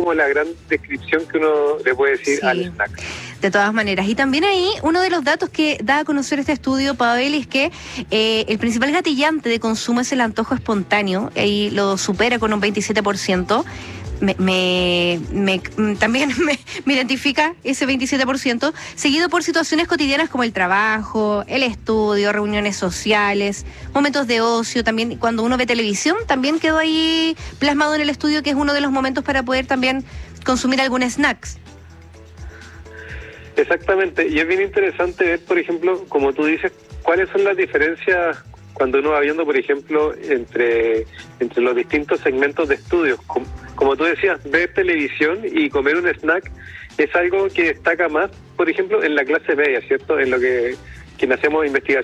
como la gran descripción que uno le puede decir al snack. De todas maneras. Y también ahí, uno de los datos que da a conocer este estudio, Pavel, es que el principal gatillante de consumo es el antojo espontáneo, y lo supera con un 27%. También me identifica ese 27%, seguido por situaciones cotidianas como el trabajo, el estudio, reuniones sociales, momentos de ocio. También cuando uno ve televisión, también quedó ahí plasmado en el estudio que es uno de los momentos para poder también consumir algún snacks. Exactamente, y es bien interesante ver, por ejemplo, como tú dices, cuáles son las diferencias cuando uno va viendo, por ejemplo, entre los distintos segmentos de estudios. Como tú decías, ver televisión y comer un snack es algo que destaca más, por ejemplo, en la clase media, ¿cierto? En lo que hacemos investigación